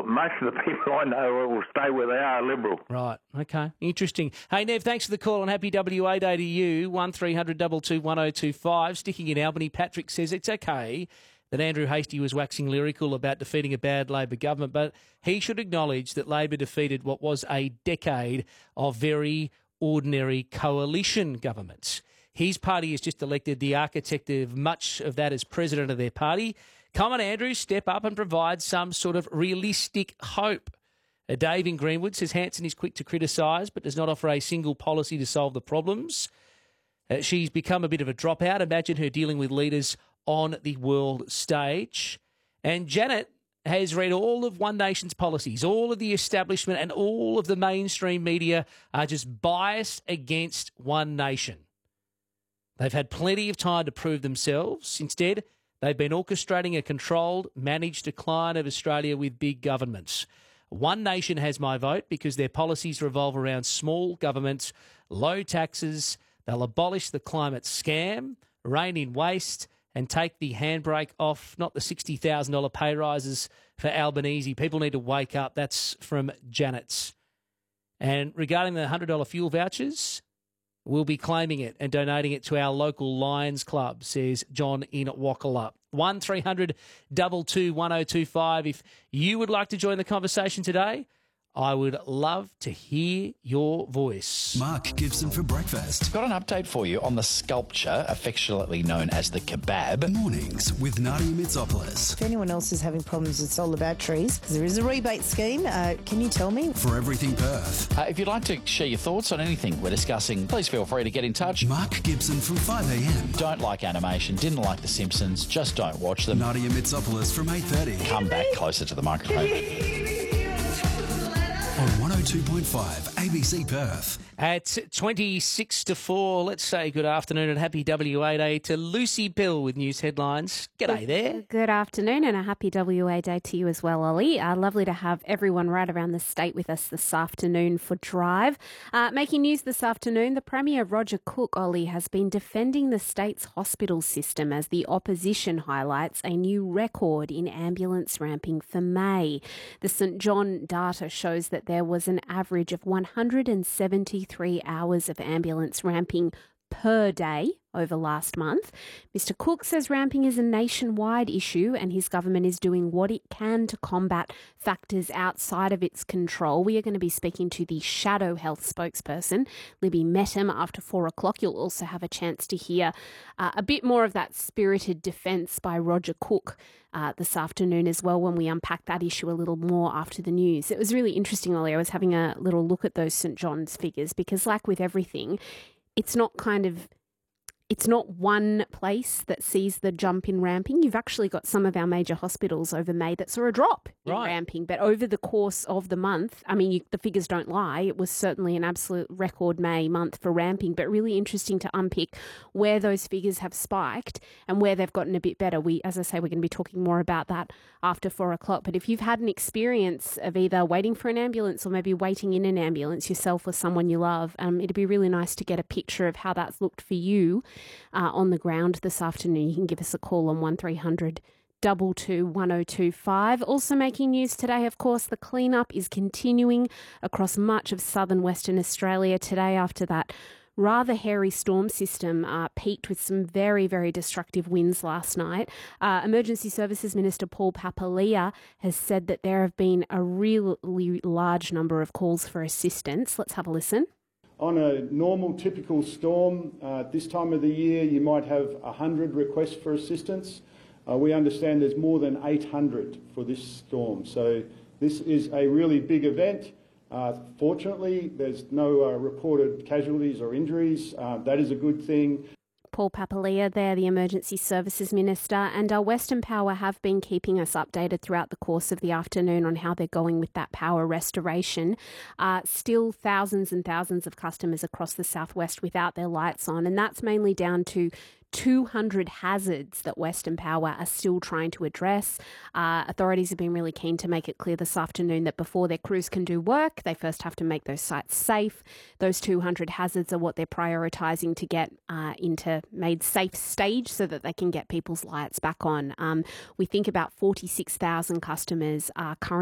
most of the people I know will stay where they are, Liberal. Right, okay, interesting. Hey, Nev, thanks for the call and happy WA Day to you. 1300 22 1025. Sticking in Albany, Patrick says it's okay that Andrew Hastie was waxing lyrical about defeating a bad Labor government, but he should acknowledge that Labor defeated what was a decade of very ordinary coalition governments. His party has just elected the architect of much of that as president of their party. Come on, Andrew, step up and provide some sort of realistic hope. Dave in Greenwood says Hanson is quick to criticise but does not offer a single policy to solve the problems. She's become a bit of a dropout. Imagine her dealing with leaders on the world stage. And Janet has read all of One Nation's policies. All of the establishment and all of the mainstream media are just biased against One Nation. They've had plenty of time to prove themselves. Instead, they've been orchestrating a controlled, managed decline of Australia with big governments. One Nation has my vote because their policies revolve around small governments, low taxes. They'll abolish the climate scam, rein in waste, and take the handbrake off, not the $60,000 pay rises for Albanese. People need to wake up. That's from Janet's. And regarding the $100 fuel vouchers, we'll be claiming it and donating it to our local Lions Club, says John in Wackallup. 1300 22 1025. If you would like to join the conversation today, I would love to hear your voice. Mark Gibson for breakfast. Got an update for you on the sculpture, affectionately known as the kebab. Mornings with Nadia Mitsopoulos. If anyone else is having problems with solar batteries, there is a rebate scheme. Can you tell me? For everything Perth. If you'd like to share your thoughts on anything we're discussing, please feel free to get in touch. Mark Gibson from 5am. Don't like animation, didn't like The Simpsons, just don't watch them. Nadia Mitsopoulos from 8:30. Come back closer to the microphone. On 102.5 ABC Perth. At 26 to 4, let's say good afternoon and happy WA Day to Lucy Bill with news headlines. G'day there. Good afternoon and a happy WA Day to you as well, Ollie. Lovely to have everyone right around the state with us this afternoon for Drive. Making news this afternoon, the Premier Roger Cook, Ollie, has been defending the state's hospital system as the opposition highlights a new record in ambulance ramping for May. The St John data shows that there was an average of 173 hours of ambulance ramping per day over last month. Mr Cook says ramping is a nationwide issue and his government is doing what it can to combat factors outside of its control. We are going to be speaking to the Shadow Health spokesperson, Libby Metham, after 4 o'clock. You'll also have a chance to hear a bit more of that spirited defence by Roger Cook this afternoon as well when we unpack that issue a little more after the news. It was really interesting, Ollie. I was having a little look at those St John's figures because like with everything, it's not one place that sees the jump in ramping. You've actually got some of our major hospitals over May that saw a drop in ramping. But over the course of the month, I mean, the figures don't lie. It was certainly an absolute record May month for ramping, but really interesting to unpick where those figures have spiked and where they've gotten a bit better. As I say, we're going to be talking more about that after 4 o'clock. But if you've had an experience of either waiting for an ambulance or maybe waiting in an ambulance yourself or someone you love, it'd be really nice to get a picture of how that's looked for you on the ground this afternoon. You can give us a call on 1300 22 1025. Also making news today, of course, the cleanup is continuing across much of southern Western Australia today after that rather hairy storm system peaked with some very, very destructive winds last night. Emergency Services Minister Paul Papalia has said that there have been a really large number of calls for assistance. Let's have a listen. On a normal, typical storm, this time of the year, you might have 100 requests for assistance. We understand there's more than 800 for this storm. So this is a really big event. Fortunately, there's no reported casualties or injuries. That is a good thing. Paul Papalia there, the Emergency Services Minister, and Western Power have been keeping us updated throughout the course of the afternoon on how they're going with that power restoration. Still thousands and thousands of customers across the southwest without their lights on, and that's mainly down to 200 hazards that Western Power are still trying to address. Authorities have been really keen to make it clear this afternoon that before their crews can do work, they first have to make those sites safe. Those 200 hazards are what they're prioritising to get into made safe stage so that they can get people's lights back on. We think about 46,000 customers are currently